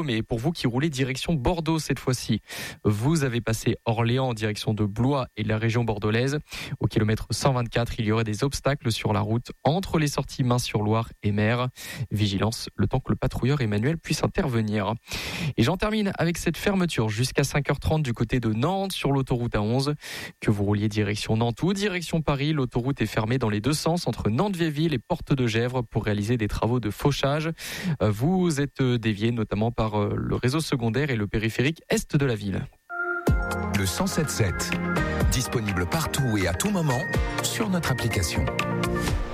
mais pour vous qui roulez direction Bordeaux cette fois-ci, vous avez passé Orléans en direction de Blois et de la région bordelaise. Au kilomètre 124, il y aurait des obstacles sur la route entre les sorties Main-sur-Loire et Mer. Vigilance, le temps que le patrouilleur Emmanuel puisse intervenir. Et j'en termine avec cette fermeture jusqu'à 5h30 du côté de Nantes sur l'autoroute A11. Que vous rouliez direction Nantes ou direction Paris, l'autoroute est fermée dans les deux sens entre Nantes-Vieilleville et Porte de Gesvres pour réaliser des travaux de fauchage. Vous êtes dévié notamment par le réseau secondaire et le périphérique est de la ville. Le 107.7, disponible partout et à tout moment sur notre application.